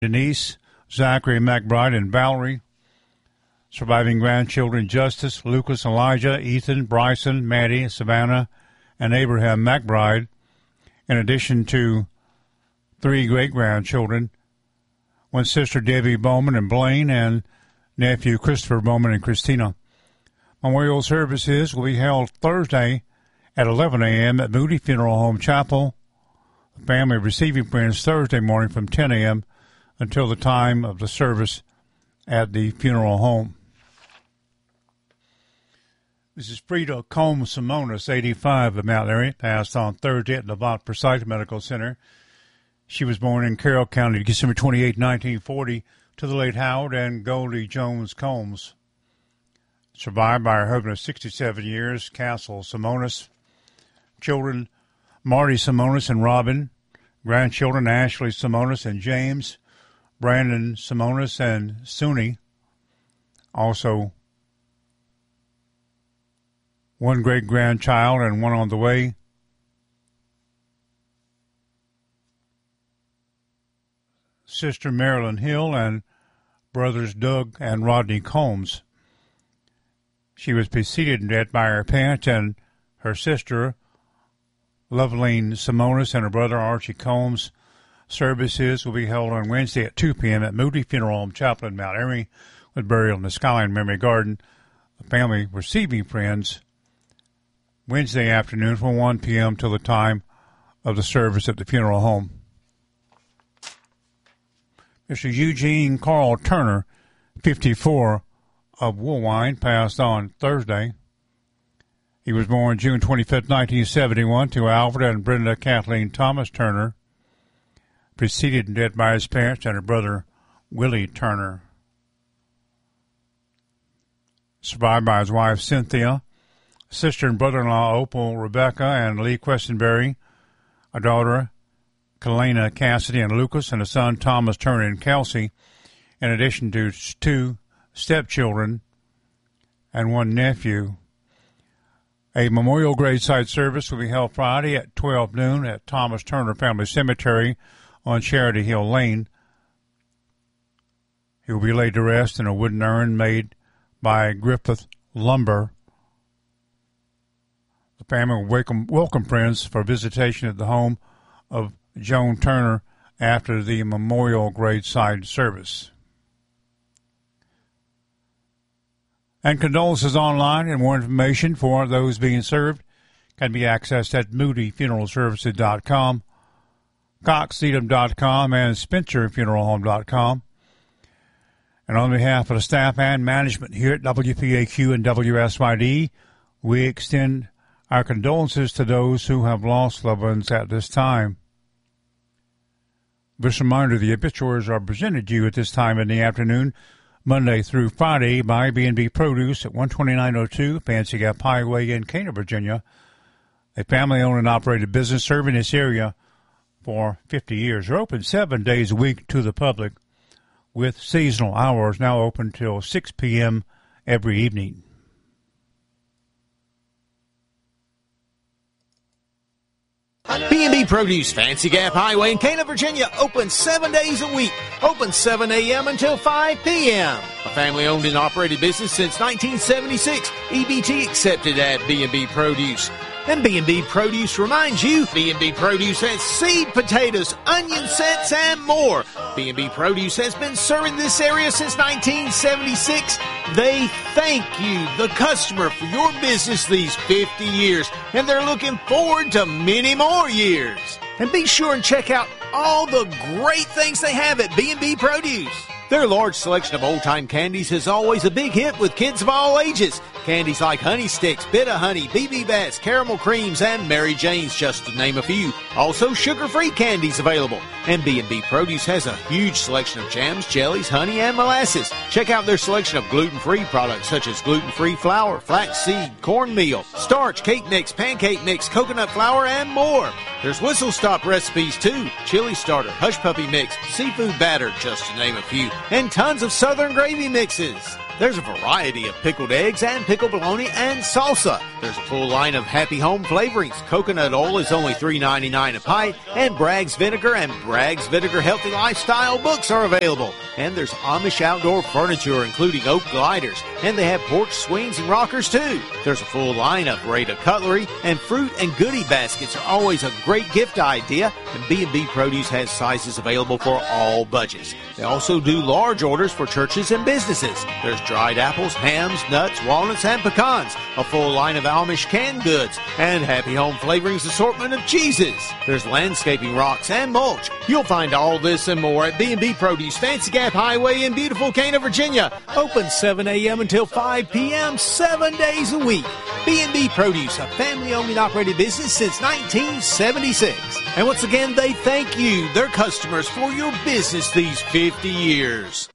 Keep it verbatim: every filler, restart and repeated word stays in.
Denise, Zachary McBride, and Valerie. Surviving grandchildren, Justice, Lucas, Elijah, Ethan, Bryson, Maddie, Savannah, and Abraham McBride, in addition to three great-grandchildren, one sister, Debbie Bowman and Blaine, and nephew, Christopher Bowman and Christina. Memorial services will be held Thursday at eleven a.m. at Moody Funeral Home Chapel. The family receiving friends Thursday morning from ten a.m. until the time of the service at the funeral home. Missus Frida Combs Simonis, eighty-five, of Mount Airy, passed on Thursday at Levant Forsyth Medical Center. She was born in Carroll County, December twenty-eighth, nineteen forty, to the late Howard and Goldie Jones Combs. Survived by her husband of sixty-seven years, Castle Simonis. Children, Marty Simonis and Robin. Grandchildren, Ashley Simonis and James. Brandon Simonis and Suni. Also, one great-grandchild and one on the way. Sister Marilyn Hill and brothers Doug and Rodney Combs. She was preceded in death by her parents and her sister, Loveline Simonis, and her brother Archie Combs. Services will be held on Wednesday at two p.m. at Moody Funeral Home Chapel in Mount Airy, with burial in the Skyline Memory Garden. The family receiving friends Wednesday afternoon from one p.m. till the time of the service at the funeral home. Mister Eugene Carl Turner, fifty-four, of Woolwine, passed on Thursday. He was born June twenty-fifth, nineteen seventy-one, to Alfred and Brenda Kathleen Thomas Turner, preceded in death by his parents and her brother Willie Turner. Survived by his wife Cynthia, sister and brother-in-law Opal, Rebecca, and Lee Questenberry, a daughter Kalena Cassidy and Lucas, and a son Thomas Turner and Kelsey, in addition to two stepchildren and one nephew. A memorial graveside service will be held Friday at twelve noon at Thomas Turner Family Cemetery on Charity Hill Lane. He will be laid to rest in a wooden urn made by Griffith Lumber. The family will welcome, welcome friends for visitation at the home of Joan Turner after the memorial graveside service. And condolences online and more information for those being served can be accessed at moody funeral services dot com, cox edom dot com, and spencer funeral home dot com. And on behalf of the staff and management here at W P A Q and W S Y D, we extend our condolences to those who have lost loved ones at this time. This reminder, the obituaries are presented to you at this time in the afternoon, Monday through Friday, by B and B Produce at one twenty-nine oh two Fancy Gap Highway in Cana, Virginia, a family-owned and operated business serving this area for fifty years. They're open seven days a week to the public, with seasonal hours now open till six p.m. every evening. B and B Produce, Fancy Gap Highway in Cana, Virginia, open seven days a week. Open seven a.m. until five p.m. A family-owned and operated business since nineteen seventy-six. E B T accepted at B and B Produce. And B and B Produce reminds you, B and B Produce has seed potatoes, onion sets, and more. B and B Produce has been serving this area since nineteen seventy-six. They thank you, the customer, for your business these fifty years, and they're looking forward to many more years. And be sure and check out all the great things they have at B and B Produce. Their large selection of old-time candies is always a big hit with kids of all ages. Candies like Honey Sticks, Bit-O-Honey, B B Bats, Caramel Creams, and Mary Jane's, just to name a few. Also, sugar-free candies available. And B and B Produce has a huge selection of jams, jellies, honey, and molasses. Check out their selection of gluten-free products such as gluten-free flour, flaxseed, cornmeal, starch, cake mix, pancake mix, coconut flour, and more. There's whistle stop recipes too, chili starter, hush puppy mix, seafood batter, just to name a few, and tons of southern gravy mixes. There's a variety of pickled eggs and pickled bologna and salsa. There's a full line of Happy Home flavorings. Coconut oil is only three ninety-nine a pint, and Bragg's Vinegar and Bragg's Vinegar Healthy Lifestyle books are available. And there's Amish outdoor furniture, including oak gliders, and they have porch swings and rockers too. There's a full line of Rada cutlery, and fruit and goodie baskets are always a great gift idea, and B and B Produce has sizes available for all budgets. They also do large orders for churches and businesses. There's dried apples, hams, nuts, walnuts, and pecans, a full line of Amish canned goods, and Happy Home Flavorings assortment of cheeses. There's landscaping rocks and mulch. You'll find all this and more at B and B Produce, Fancy Gap Highway in beautiful Cana, Virginia. Open seven a.m. until five p.m., seven days a week. B and B Produce, a family-owned and operated business since nineteen seventy-six. And once again, they thank you, their customers, for your business these fifty years.